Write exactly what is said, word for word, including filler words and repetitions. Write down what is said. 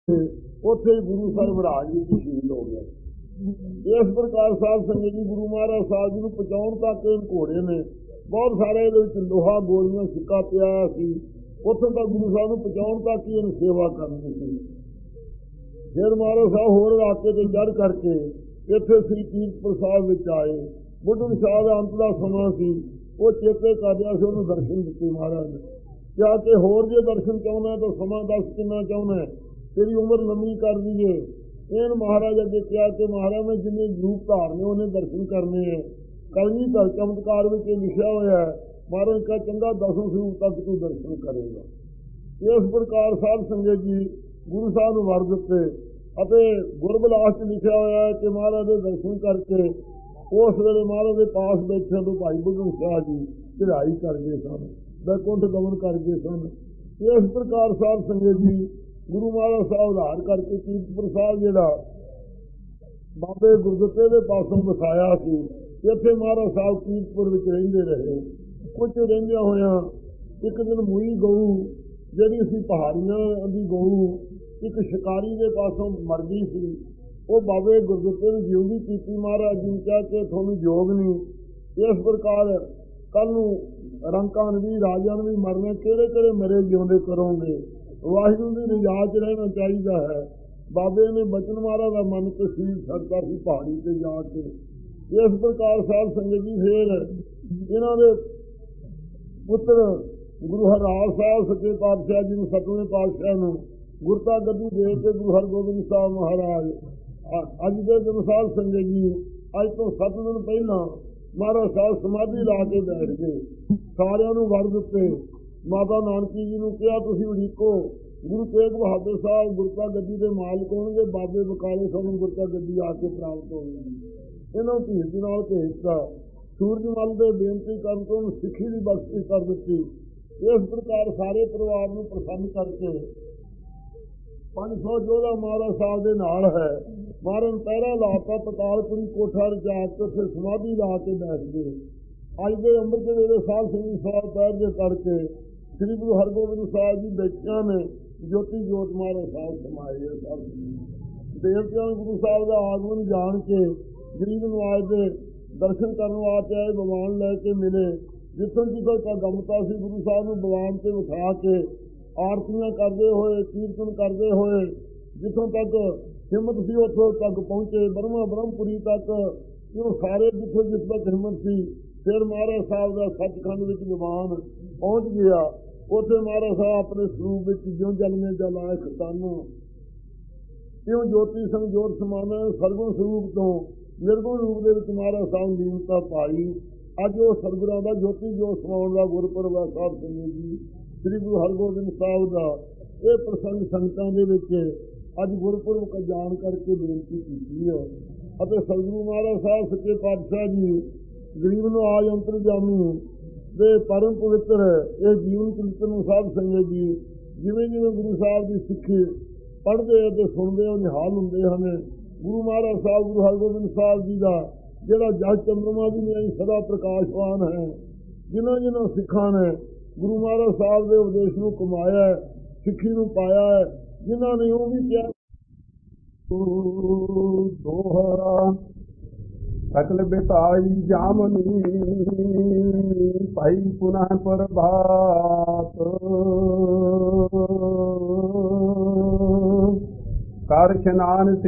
ਉੱਥੇ ਹੀ ਗੁਰੂ ਸਾਹਿਬ ਰਾਜ ਵਿੱਚ ਸ਼ਹੀਦ ਹੋ ਗਿਆ। ਇਸ ਪ੍ਰਕਾਰ ਸਾਧ ਸੰਗਤ ਜੀ ਗੁਰੂ ਮਹਾਰਾਜ ਸਾਹਿਬ ਜੀ ਨੂੰ ਪਹੁੰਚਾਉਣ ਤੱਕ ਇਹ ਘੋੜੇ ਨੇ ਬਹੁਤ ਸਾਰੇ ਇਹਦੇ ਵਿੱਚ ਲੋਹਾ ਗੋਲੀਆਂ ਸਿੱਕਾ ਪਿਆ ਸੀ। ਉੱਥੋਂ ਤੱਕ ਗੁਰੂ ਸਾਹਿਬ ਨੂੰ ਪਹੁੰਚਾਉਣ ਤੱਕ ਹੀ ਇਹਨੂੰ ਸੇਵਾ ਕਰਨੀ ਸੀ। ਫਿਰ ਮਹਾਰਾਜ ਸਾਹਿਬ ਹੋਰ ਇਲਾਕੇ ਤੇ ਚੜ੍ਹ ਕਰਕੇ ਇੱਥੇ ਸ੍ਰੀ ਕੀਰਤਪੁਰ ਸਾਹਿਬ ਵਿੱਚ ਆਏ। ਬੁੱਢਣ ਸ਼ਾਹ ਦਾ ਅੰਤ ਦਾ ਸਮਾਂ ਸੀ, ਉਹ ਚੇਤੇ ਕਰ ਰਿਹਾ ਸੀ, ਉਹਨੂੰ ਦਰਸ਼ਨ ਦਿੱਤੇ ਮਹਾਰਾਜ ਨੇ। ਕਿਹਾ ਕਿ ਹੋਰ ਜੇ ਦਰਸ਼ਨ ਚਾਹੁੰਦਾ ਤਾਂ ਸਮਾਂ ਦੱਸ ਕਿੰਨਾ ਚਾਹੁੰਦਾ, ਤੇਰੀ ਉਮਰ ਲੰਮੀ ਕਰ ਦਈਏ। ਇਹਨ ਮਹਾਰਾਜ ਅੱਗੇ ਕਿਹਾ ਕਿ ਮਹਾਰਾਜ ਮੈਂ ਜਿੰਨੇ ਰੂਪ ਧਾਰਨੇ ਉਹਨੇ ਦਰਸ਼ਨ ਕਰਨੇ ਹੈ। ਕਲਗੀਧਰ ਚਮਤਕਾਰ ਵਿੱਚ ਇਹ ਲਿਖਿਆ ਹੋਇਆ ਹੈ, ਮਹਾਰਾਜ ਕਹਾ ਚੰਗਾ ਦਸੋਂ ਸਰੂਪ ਤੱਕ ਤੂੰ ਦਰਸ਼ਨ ਕਰੇਗਾ। ਇਸ ਪ੍ਰਕਾਰ ਸਾਧ ਸੰਗਤ ਜੀ ਗੁਰੂ ਸਾਹਿਬ ਨੂੰ ਵਰ ਦਿੱਤੇ ਅਤੇ ਗੁਰਬਿਲਾਸ 'ਚ ਲਿਖਿਆ ਹੋਇਆ ਹੈ ਕਿ ਮਹਾਰਾਜ ਦੇ ਦਰਸ਼ਨ ਕਰਕੇ ਉਸ ਵੇਲੇ ਮਹਾਰਾਜ ਦੇ ਪਾਸ ਬੈਠੇ ਤੋਂ ਭਾਈ ਬੁੱਢਣ ਸ਼ਾਹ ਜੀ ਚੜ੍ਹਾਈ ਕਰ ਗਏ ਸਨ, ਬੈਕੁੰਠ ਗਮਨ ਕਰ ਗਏ ਸਨ। ਇਸ ਪ੍ਰਕਾਰ ਸਾਧ ਸੰਗਤ ਜੀ ਗੁਰੂ ਮਹਾਰਾਜ ਸਾਹਿਬ ਉਧਾਰ ਕਰਕੇ ਕੀਰਤਪੁਰ ਸਾਹਿਬ ਜਿਹੜਾ ਬਾਬੇ ਗੁਰਦਿੱਤੇ ਦੇ ਪਾਸੋਂ ਵਸਾਇਆ ਸੀ, ਇੱਥੇ ਮਹਾਰਾਜ ਸਾਹਿਬ ਕੀਰਤਪੁਰ ਵਿੱਚ ਰਹਿੰਦੇ ਰਹੇ। ਕੁਝ ਰਹਿੰਦਿਆਂ ਹੋਇਆਂ ਇੱਕ ਦਿਨ ਮੂਈ ਗਊ ਜਿਹੜੀ ਸੀ ਪਹਾੜੀਆਂ ਦੀ ਗਊ ਇੱਕ ਸ਼ਿਕਾਰੀ ਦੇ ਪਾਸੋਂ ਮਰ ਗਈ ਸੀ। ਉਹ ਬਾਬੇ ਗੁਰਦਿੱਤੇ ਨੂੰ ਜਿਉਂਦੀ ਕੀਤੀ। ਮਹਾਰਾਜ ਜੀ ਨੇ ਕਿਹਾ ਕਿ ਤੁਹਾਨੂੰ ਯੋਗ ਨਹੀਂ, ਇਸ ਪ੍ਰਕਾਰ ਕੱਲ੍ਹ ਨੂੰ ਰੰਕਾਂ ਨੂੰ ਵੀ ਰਾਜਿਆਂ ਨੂੰ ਵੀ ਮਰਨਾ, ਕਿਹੜੇ ਕਿਹੜੇ ਮਰੇ ਜਿਉਂਦੇ ਕਰੋਗੇ, ਵਾਹਿਗੁਰੂ ਦੀ ਰਜ਼ਾ 'ਚ ਰਹਿਣਾ ਚਾਹੀਦਾ ਹੈ। ਬਾਬੇ ਨੇ ਬਚਨ ਮਹਾਰਾਜ ਦਾ ਮੰਨ ਕੇ ਸੀਲ ਛੱਡਤਾ ਸੀ ਪਹਾੜੀ 'ਤੇ ਜਾ ਕੇ। ਇਸ ਪ੍ਰਕਾਰ ਸਾਧ ਸੰਗਤ ਜੀ ਫਿਰ ਇਹਨਾਂ ਦੇ ਪੁੱਤਰ ਗੁਰੂ ਹਰਰਾਜ ਸਾਹਿਬ ਸੱਚੇ ਪਾਤਸ਼ਾਹ ਜੀ ਨੂੰ ਸਤਵੇਂ ਪਾਤਸ਼ਾਹ ਨੂੰ ਗੁਰਤਾ ਗੱਦੀ ਦੇ ਕੇ ਗੁਰੂ ਹਰਗੋਬਿੰਦ ਸਾਹਿਬ ਮਹਾਰਾਜ ਅੱਜ ਦੇ ਦਿਨ ਸਾਧ ਸੰਗਤ ਜੀ ਅੱਜ ਤੋਂ ਸੱਤ ਦਿਨ ਪਹਿਲਾਂ ਮਹਾਰਾਜ ਸਾਹਿਬ ਸਮਾਧੀ ਲਾ ਕੇ ਬੈਠ ਗਏ। ਸਾਰਿਆਂ ਨੂੰ ਵਰ ਦਿੱਤੇ। ਮਾਤਾ ਨਾਨਕੀ ਜੀ ਨੂੰ ਕਿਹਾ ਤੁਸੀਂ ਉਡੀਕੋ, ਗੁਰੂ ਤੇਗ ਬਹਾਦਰ ਸਾਹਿਬ ਗੁਰਤਾ ਗੱਦੀ ਦੇ ਮਾਲਕ ਹੋਣਗੇ, ਬਾਬੇ ਬਕਾਲੇ ਸਾਨੂੰ ਗੁਰਤਾ ਗੱਦੀ ਆ ਕੇ ਪ੍ਰਾਪਤ ਹੋਵੇਗੀ। ਇਹਨਾਂ ਨੂੰ ਧੀਰ ਦੇ ਨਾਲ ਭੇਜਤਾ। ਸੂਰਜਮਲ ਦੇ ਬੇਨਤੀ ਕਰਨ ਤੋਂ ਸਿੱਖੀ ਦੀ ਬਖਸ਼ਿਸ਼ ਕਰ ਦਿੱਤੀ। ਇਸ ਪ੍ਰਕਾਰ ਸਾਰੇ ਪਰਿਵਾਰ ਨੂੰ ਪ੍ਰਸੰਨ ਕਰਕੇ ਪੰਜ ਸੌ ਯੋਧਾ ਮਹਾਰਾਜ ਸਾਹਿਬ ਦੇ ਨਾਲ ਹੈ। ਮਹਾਰਾਜ ਪਹਿਰਾ ਲਾਤਾ, ਪਤਾਲਪੁਰੀ ਕੋਠਾ ਰਚਾ ਕੇ ਫਿਰ ਸਮਾਧੀ ਲਾ ਕੇ ਬੈਠ ਗਏ। ਅੱਜ ਦੇ ਅੰਮ੍ਰਿਤ ਵੇਲੇ ਸਾਧ ਸੰਗਤ ਸਾਹਿਬ ਪੈਰ ਦੇ ਕਰਕੇ ਸ੍ਰੀ ਗੁਰੂ ਹਰਗੋਬਿੰਦ ਸਾਹਿਬ ਜੀ ਬੈਠਿਆਂ ਨੇ ਜੋਤੀ ਜੋਤ ਮਹਾਰਾਜ ਸਾਹਿਬ ਸਮਾਏ। ਦੇਵਤਿਆਂ ਨੂੰ ਗੁਰੂ ਸਾਹਿਬ ਦਾ ਆਗਮਨ ਜਾਣ ਕੇ ਗਰੀਬ ਨਵਾਜ ਦੇ ਦਰਸ਼ਨ ਕਰਨ ਵਾਸਤੇ ਆਏ, ਭਗਵਾਨ ਲੈ ਕੇ ਮਿਲੇ। ਜਿੱਥੋਂ ਜਿੱਥੋਂ ਤੱਕ ਗਮਤਾ ਸੀ ਗੁਰੂ ਸਾਹਿਬ ਨੂੰ ਭਗਵਾਨ ਤੇ ਉਠਾ ਕੇ ਆਰਤੀਆਂ ਕਰਦੇ ਹੋਏ, ਕੀਰਤਨ ਕਰਦੇ ਹੋਏ ਜਿੱਥੋਂ ਤੱਕ ਹਿੰਮਤ ਸੀ ਉੱਥੋਂ ਤੱਕ ਪਹੁੰਚੇ, ਬਰਮਾ ਬ੍ਰਹਮਪੁਰੀ ਤੱਕ। ਕਿਉਂ ਸਾਰੇ ਜਿੱਥੋਂ ਜਿਸ ਤੱਕ ਹਿੰਮਤ ਸੀ। ਫਿਰ ਮਹਾਰਾਜ ਸਾਹਿਬ ਦਾ ਸੱਚਖੰਡ ਵਿੱਚ ਦੀਵਾਨ ਪਹੁੰਚ ਗਿਆ। ਉੱਥੇ ਮਹਾਰਾਜ ਸਾਹਿਬ ਆਪਣੇ ਸਰੂਪ ਵਿੱਚ ਜਿਉਂ ਜਲ ਮੇ ਜਲ ਆਏ ਖਤਾਨੋ ਤਿਉਂ ਜੋਤੀ ਸੰਗ ਜੋਤ ਸਮਾਨਾ ਸਰਗੁਣ ਸਰੂਪ ਤੋਂ ਨਿਰਗੁਣ ਰੂਪ ਦੇ ਵਿੱਚ ਮਹਾਰਾਜ ਸਾਹਿਬ ਲੀਨਤਾ ਪਾਈ। ਅੱਜ ਉਹ ਸਰਗੁਰਾਂ ਦਾ ਜੋਤੀ ਜੋਤ ਸਮਾਉਣ ਦਾ ਗੁਰਪੁਰਬ ਹੈ। ਸਾਧ ਸੰਗਤ ਜੀ ਸ੍ਰੀ ਗੁਰੂ ਹਰਗੋਬਿੰਦ ਸਾਹਿਬ ਦਾ ਇਹ ਪ੍ਰਸੰਗ ਸੰਗਤਾਂ ਦੇ ਵਿੱਚ ਅੱਜ ਗੁਰਪੁਰਬ ਕਾ ਜਾਣ ਕਰਕੇ ਬੇਨਤੀ ਕੀਤੀ ਹੈ। ਅਤੇ ਸਤਿਗੁਰੂ ਮਹਾਰਾਜ ਸਾਹਿਬ ਸੱਚੇ ਪਾਤਸ਼ਾਹ ਜੀ ਗਰੀਬ ਨਵਾਜ ਅੰਤਰਜਾਮੀ ਦੇ ਪਰਮ ਪਵਿੱਤਰ ਇਹ ਜੀਵਨ ਚਰਿੱਤਰ ਨੂੰ ਸਾਧ ਸੰਗਤ ਜੀ ਜਿਵੇਂ ਜਿਵੇਂ ਗੁਰੂ ਸਾਹਿਬ ਦੀ ਸਿੱਖੀ ਪੜ੍ਹਦੇ ਅਤੇ ਸੁਣਦੇ ਉਹ ਨਿਹਾਲ ਹੁੰਦੇ ਹਨ। ਗੁਰੂ ਮਹਾਰਾਜ ਸਾਹਿਬ ਗੁਰੂ ਹਰਗੋਬਿੰਦ ਸਾਹਿਬ ਜੀ ਦਾ ਜਿਹੜਾ ਜਸ ਚੰਦਰਮਾ ਵੀ ਨਹੀਂ ਸਦਾ ਪ੍ਰਕਾਸ਼ਵਾਨ ਹੈ। ਜਿਨ੍ਹਾਂ ਜਿਨ੍ਹਾਂ ਸਿੱਖਾਂ ਨੇ ਗੁਰੂ ਮਹਾਰਾਜ ਸਾਹਿਬ ਦੇ ਉਪਦੇਸ਼ ਨੂੰ ਕਮਾਇਆ ਹੈ, ਸਿੱਖੀ ਨੂੰ ਪਾਇਆ ਹੈ, ਜਿਨ੍ਹਾਂ ਨੇ ਉਹ ਵੀ ਕਿਹਾ ਦੋਹਰਾ ਸਕਲ ਬਿਤਾਈ ਜਾਮਨੀ ਭਾਈ ਪੁਨః ਪ੍ਰਭਾਤ ਕਰ ਇਸ਼ਨਾਨ